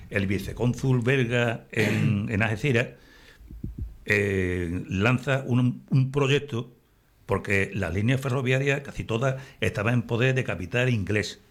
el vicecónsul belga en Algeciras lanza un proyecto, porque las líneas ferroviarias casi todas estaban en poder de capital inglés.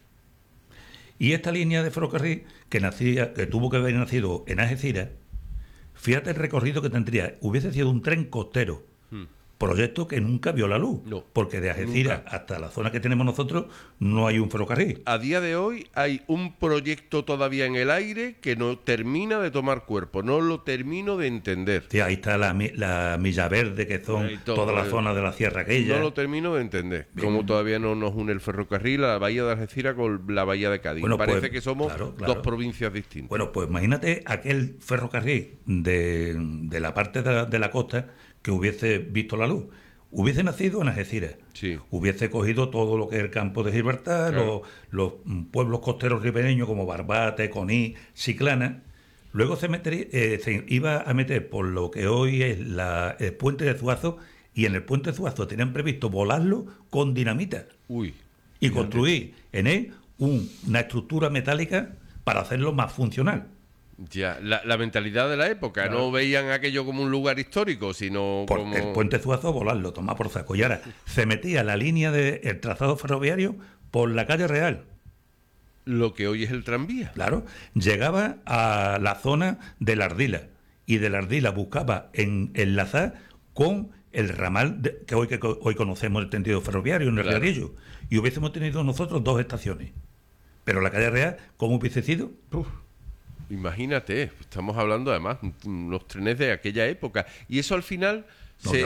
Y esta línea de ferrocarril que tuvo que haber nacido en Algeciras, fíjate el recorrido que tendría, hubiese sido un tren costero. Proyecto que nunca vio la luz, no, porque de Algeciras hasta la zona que tenemos nosotros no hay un ferrocarril. A día de hoy hay un proyecto todavía en el aire que no termina de tomar cuerpo, no lo termino de entender. Sí, ahí está la Milla Verde, que son toda la zona de la sierra aquella. No lo termino de entender, como todavía no nos une el ferrocarril, la bahía de Algeciras con la bahía de Cádiz. Bueno, parece pues, que somos dos provincias distintas. Bueno, pues imagínate aquel ferrocarril de la parte de la costa que hubiese visto la luz. Hubiese nacido en Algeciras, hubiese cogido todo lo que es el campo de Gibraltar, los pueblos costeros ribereños como Barbate, Conil, Chiclana. Luego se iba a meter por lo que hoy es el puente de Zuazo, y en el puente de Zuazo tenían previsto volarlo con dinamita. Y construir en él una estructura metálica para hacerlo más funcional. Ya, la mentalidad de la época, claro. No veían aquello como un lugar histórico, sino porque como... el puente Zuazo volarlo, tomar por saco. Y ahora se metía la línea del trazado ferroviario por la calle Real. Lo que hoy es el tranvía. Claro, llegaba a la zona de la Ardila, y de la Ardila buscaba enlazar con el ramal que hoy conocemos, el tendido ferroviario en el Realillo, y hubiésemos tenido nosotros 2 estaciones. Pero la calle Real, ¿cómo hubiese sido? Imagínate, estamos hablando además unos trenes de aquella época, y eso al final se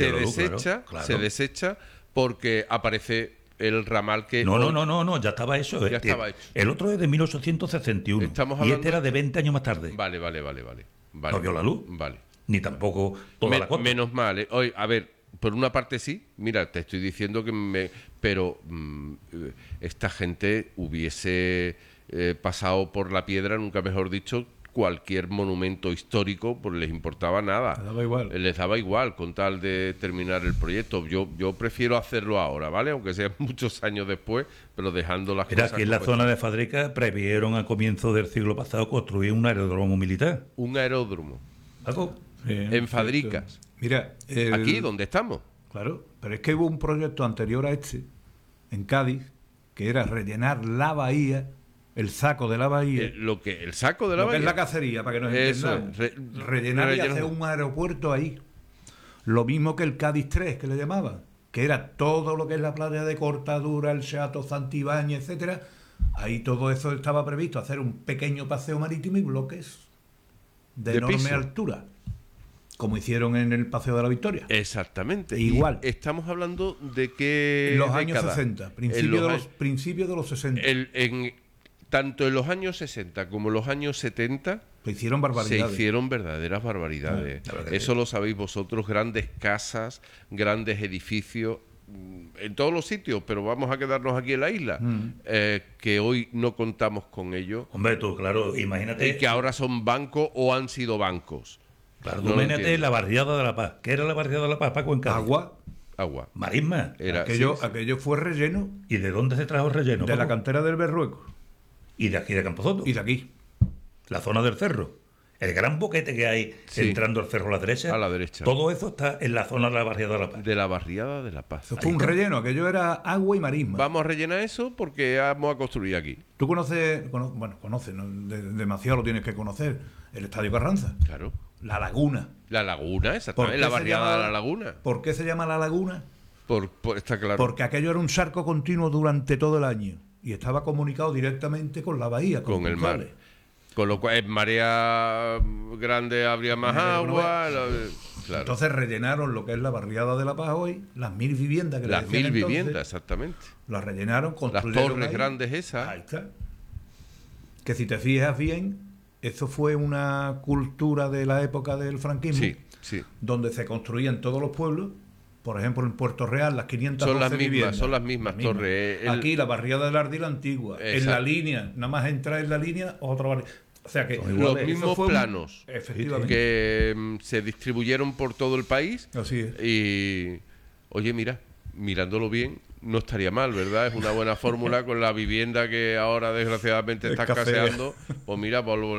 desecha porque aparece el ramal que... No, ya estaba hecho. Ya estaba hecho. El otro es de 1861 y este era de 20 años más tarde. Vale. No vio la luz. Vale. Ni tampoco toda la costa. Menos mal, ¿eh? Oye, a ver, por una parte sí, mira, te estoy diciendo pero esta gente hubiese pasado por la piedra, nunca mejor dicho, cualquier monumento histórico, pues les importaba nada. Les daba igual con tal de terminar el proyecto. Yo prefiero hacerlo ahora, ¿vale? Aunque sean muchos años después, pero dejando las cosas... Aquí en la zona de Fadrica previeron a comienzos del siglo pasado construir un aeródromo militar. Un aeródromo. ¿Algo? En Fadricas. Mira, aquí donde estamos. Claro, pero es que hubo un proyecto anterior a este, en Cádiz, que era rellenar la bahía, el saco de la bahía. El saco de la bahía. Que es la cacería, para que nos entendamos. Rellenar y hacer un aeropuerto ahí. Lo mismo que el Cádiz 3, que le llamaban, que era todo lo que es la playa de Cortadura, el Seato Santibáñez, etcétera. Ahí todo eso estaba previsto, hacer un pequeño paseo marítimo y bloques de enorme piso. Altura, como hicieron en el Paseo de la Victoria. Exactamente. Igual. Y estamos hablando de que... Los años 60, principios de los 60. Tanto en los años 60 como en los años 70 se hicieron barbaridades. Se hicieron verdaderas barbaridades. Eso lo sabéis vosotros, grandes casas, grandes edificios, en todos los sitios, pero vamos a quedarnos aquí en la isla, que hoy no contamos con ellos. Hombre, tú, claro, imagínate... Y que ahora son bancos o han sido bancos. Claro, no imagínate la barriada de La Paz. ¿Qué era la barriada de La Paz, Paco, en Cádiz? Agua. Marisma. Aquello fue relleno. ¿Y de dónde se trajo el relleno, De Paco? la cantera del Berrueco. Y de aquí de Camposoto. Y de aquí. La zona del cerro. El gran boquete que hay entrando al cerro a la derecha. A la derecha. Todo eso está en la zona de la barriada de La Paz. De la barriada de La Paz. Eso fue un relleno, aquello era agua y marisma. Vamos a rellenar eso porque vamos a construir aquí. Tú conoces, ¿no? Demasiado lo tienes que conocer. El Estadio Carranza. Claro. La Laguna. La Laguna, exactamente. La barriada de la Laguna. ¿Por qué se llama La Laguna? Está claro. Porque aquello era un charco continuo durante todo el año. Y estaba comunicado directamente con la bahía. Con el mar. Con lo cual, en marea grande habría más agua. Claro. Entonces rellenaron lo que es la barriada de La Paz hoy, las 1000 viviendas que las 1000 viviendas, exactamente. Las rellenaron, construyeron las torres ahí. Grandes esas. Ahí está. Que si te fijas bien, eso fue una cultura de la época del franquismo, donde se construían todos los pueblos. Por ejemplo, en Puerto Real, las 512 viviendas. Son las mismas torres. Aquí, la barriada de la Ardila antigua. Exacto. En la línea, nada más entrar en la línea, otra barriada. O sea que los mismos planos efectivamente, que se distribuyeron por todo el país. Así es. Y, oye, mirándolo bien, no estaría mal, ¿verdad? Es una buena fórmula con la vivienda que ahora desgraciadamente está escaseando. Pues mira,